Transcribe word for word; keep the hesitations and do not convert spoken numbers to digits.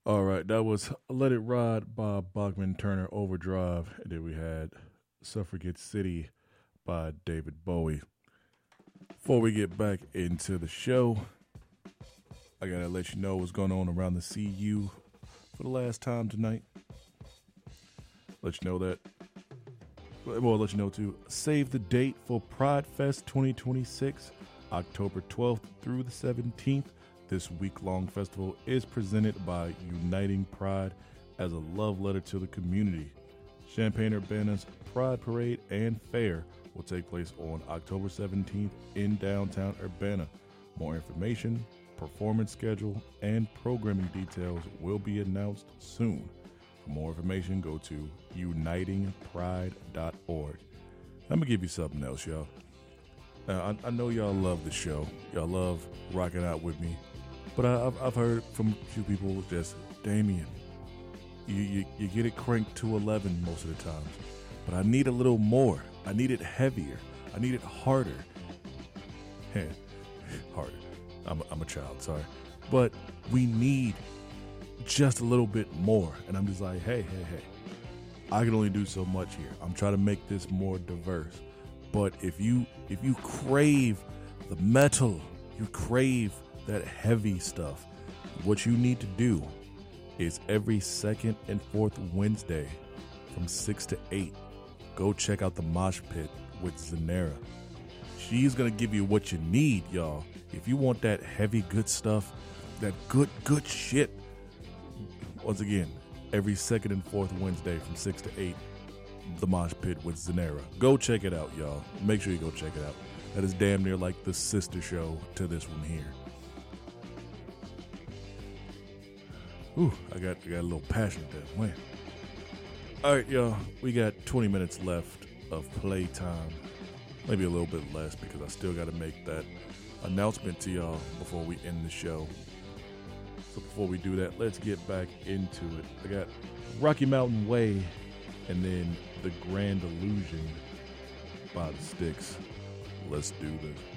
All right, that was Let It Ride by Bachman Turner Overdrive. And then we had Suffragette City by David Bowie. Before we get back into the show, I gotta let you know what's going on around the C U for the last time tonight. Let you know that, well, let you know to save the date for Pride Fest twenty twenty-six, October twelfth through the seventeenth. This week-long festival is presented by Uniting Pride as a love letter to the community. Champaign-Urbana's Pride Parade and Fair will take place on October seventeenth in downtown Urbana. More information, performance schedule, and programming details will be announced soon. For more information, go to uniting pride dot org. I'm going to give you something else, y'all. Now, I, I know y'all love the show. Y'all love rocking out with me. But I, I've, I've heard from a few people just, Damien, you, you, you get it cranked to eleven most of the times. But I need a little more. I need it heavier. I need it harder. harder. I'm a, I'm a child, sorry. But we need just a little bit more. And I'm just like, hey, hey, hey. I can only do so much here. I'm trying to make this more diverse. But if you if you crave the metal, you crave that heavy stuff, what you need to do is every second and fourth Wednesday from six to eight, go check out the Mosh Pit with Zanera. She's going to give you what you need, y'all. If you want that heavy, good stuff, that good, good shit, once again, every second and fourth Wednesday from six to eight, the Mosh Pit with Zanera. Go check it out, y'all. Make sure you go check it out. That is damn near like the sister show to this one here. Ooh, I got, I got a little passionate there. Man. All right, y'all. We got twenty minutes left of playtime. Maybe a little bit less because I still got to make that announcement to y'all before we end the show. So before we do that, let's get back into it. I got Rocky Mountain Way and then The Grand Illusion by The Styx. Let's do this.